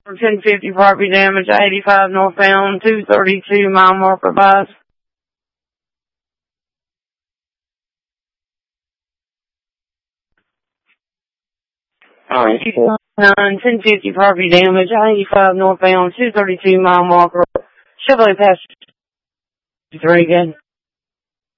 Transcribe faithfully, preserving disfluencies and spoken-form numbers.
ten fifty property damage, eighty-five northbound, two thirty-two mile marker bus. Alright, nine, ten fifty property damage, eighty-five northbound, two thirty-two mile marker. Chevrolet passenger three again.